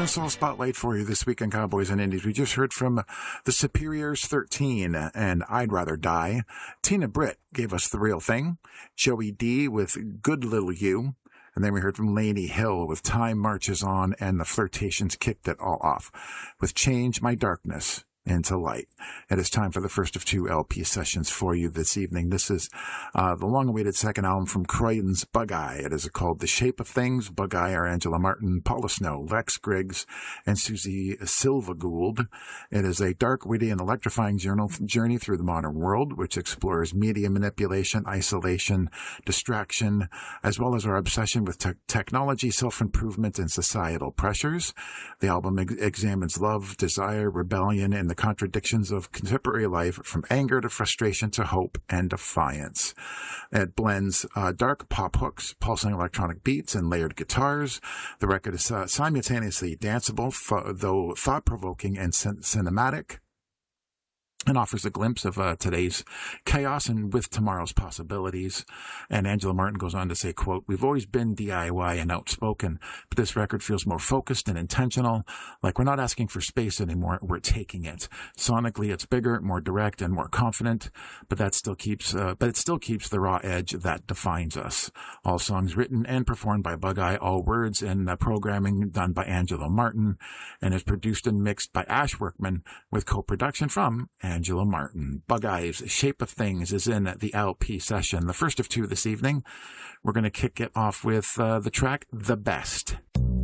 Southern Soul Spotlight for you this week on Cowboys and Indies. We just heard from the Superiors 13 and I'd Rather Die. Tina Britt gave us The Real Thing. Joey D with Good Little You. And then we heard from Lainey Hill with Time Marches On, and the Flirtations kicked it all off with Change My Darkness into Light. It is time for the first of two LP sessions for you this evening. This is the long-awaited second album from Croydon's Bug-Eye. It is called The Shape of Things. Bug-Eye are Angela Martin, Paula Snow, Lex Griggs, and Susie Silva Gould. It is a dark, witty, and electrifying journey through the modern world, which explores media manipulation, isolation, distraction, as well as our obsession with technology, self-improvement, and societal pressures. The album examines love, desire, rebellion, and the contradictions of contemporary life, from anger to frustration to hope and defiance. It blends dark pop hooks, pulsing electronic beats, and layered guitars. The record is simultaneously danceable, though thought-provoking and cinematic, and offers a glimpse of today's chaos and with tomorrow's possibilities. And Angela Martin goes on to say, quote, "We've always been DIY and outspoken, but this record feels more focused and intentional, like we're not asking for space anymore, we're taking it. Sonically, it's bigger, more direct, and more confident, but it still keeps the raw edge that defines us. All songs written and performed by Bug-Eye, all words and programming done by Angela Martin, and is produced and mixed by Ash Workman with co-production from Angela Martin. Bug-Eye's Shape of Things is in the LP session, the first of two this evening. We're going to kick it off with the track The Best.